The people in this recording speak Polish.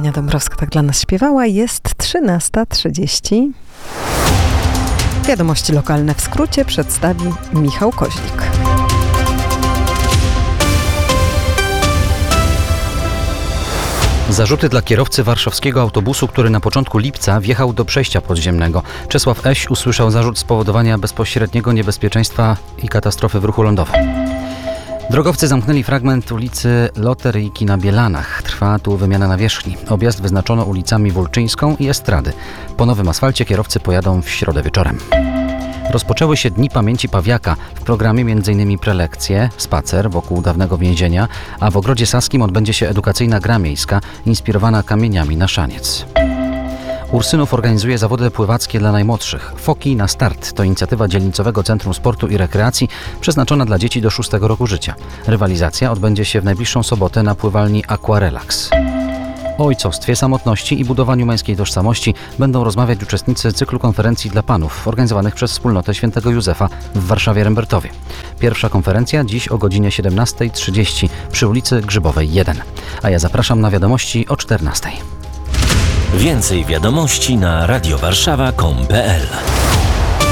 Ania Dąbrowska tak dla nas śpiewała. Jest 13:30. Wiadomości lokalne w skrócie przedstawi Michał Koźlik. Zarzuty dla kierowcy warszawskiego autobusu, który na początku lipca wjechał do przejścia podziemnego. Czesław Eś usłyszał zarzut spowodowania bezpośredniego niebezpieczeństwa i katastrofy w ruchu lądowym. Drogowcy zamknęli fragment ulicy Loteryjki na Bielanach. Trwa tu wymiana nawierzchni. Objazd wyznaczono ulicami Wólczyńską i Estrady. Po nowym asfalcie kierowcy pojadą w środę wieczorem. Rozpoczęły się Dni Pamięci Pawiaka. W programie m.in. prelekcje, spacer wokół dawnego więzienia, a w Ogrodzie Saskim odbędzie się edukacyjna gra miejska inspirowana kamieniami na szaniec. Ursynów organizuje zawody pływackie dla najmłodszych. Foki na start to inicjatywa Dzielnicowego Centrum Sportu i Rekreacji przeznaczona dla dzieci do 6 roku życia. Rywalizacja odbędzie się w najbliższą sobotę na pływalni Aquarelax. O ojcostwie, samotności i budowaniu męskiej tożsamości będą rozmawiać uczestnicy cyklu konferencji dla panów organizowanych przez Wspólnotę Świętego Józefa w Warszawie-Rembertowie. Pierwsza konferencja dziś o godzinie 17:30 przy ulicy Grzybowej 1. A ja zapraszam na wiadomości o 14:00. Więcej wiadomości na radiowarszawa.com.pl